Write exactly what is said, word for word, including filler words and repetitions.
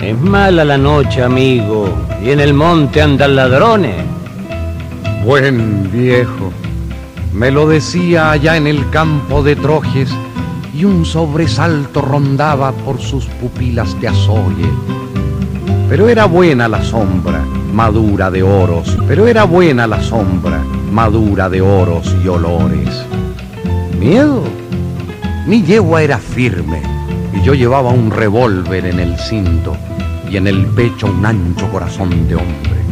Es mala la noche, amigo, y en el monte andan ladrones. Buen viejo, me lo decía allá en el campo de Trojes, y un sobresalto rondaba por sus pupilas de azogue. Pero era buena la sombra, madura de oros, pero era buena la sombra, madura de oros y olores. ¿Miedo? Mi yegua era firme, y yo llevaba un revólver en el cinto, y en el pecho un ancho corazón de hombre.